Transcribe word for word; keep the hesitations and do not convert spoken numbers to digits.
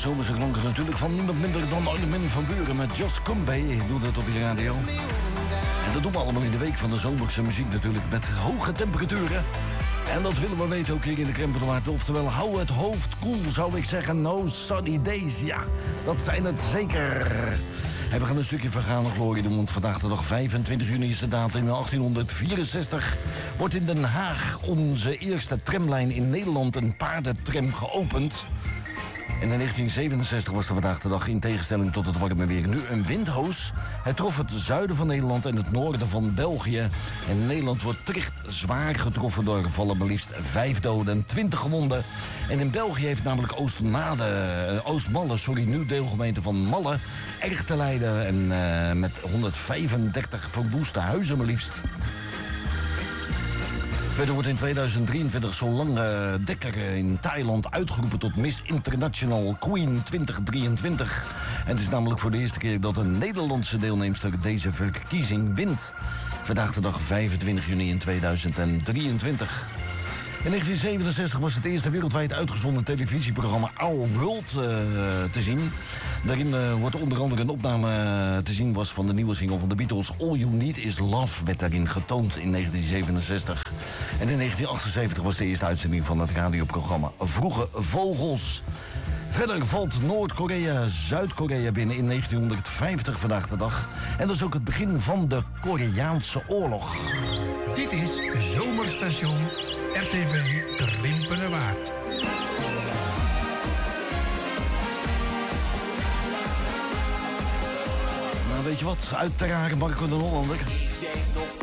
zomerse klanken natuurlijk van niemand minder dan Armin van Buuren met Just Come By. Doe dat op je radio. En dat doen we allemaal in de week van de zomerse muziek natuurlijk met hoge temperaturen. En dat willen we weten ook hier in de Krempenwaard. Oftewel, hou het hoofd koel, zou ik zeggen. No sunny days, ja. Dat zijn het zeker. En we gaan een stukje vergane glorie doen, want vandaag de dag vijfentwintig juni is de datum. In achttienhonderdvierenzestig wordt in Den Haag onze eerste tramlijn in Nederland, een paardentram, geopend. En in negentien zevenenzestig was er vandaag de dag, in tegenstelling tot het warme weer, nu een windhoos. Het trof het zuiden van Nederland en het noorden van België. En Nederland wordt terecht zwaar getroffen door gevallen, maar liefst vijf doden en twintig gewonden. En in België heeft namelijk Oostmade, Oostmalle, sorry, nu deelgemeente van Malle, erg te lijden. En uh, met honderdvijfendertig verwoeste huizen maar liefst. Verder wordt in tweeduizend drieëntwintig Solange Dekker in Thailand uitgeroepen tot Miss International Queen twintig drieëntwintig. En het is namelijk voor de eerste keer dat een Nederlandse deelnemster deze verkiezing wint. Vandaag de dag vijfentwintig juni in tweeduizend drieëntwintig. In negentien zevenenzestig was het eerste wereldwijd uitgezonden televisieprogramma Our World uh, te zien. Daarin uh, wordt onder andere een opname uh, te zien was van de nieuwe single van de Beatles. All You Need Is Love werd daarin getoond in negentien zevenenzestig. En in negentien achtenzeventig was de eerste uitzending van het radioprogramma Vroege Vogels. Verder valt Noord-Korea Zuid-Korea binnen in negentienhonderdvijftig vandaag de dag. En dat is ook het begin van de Koreaanse oorlog. Dit is Zomerstation R T V Krimpenerwaard. Nou, weet je wat? Uit ter Hare Marco de Hollander.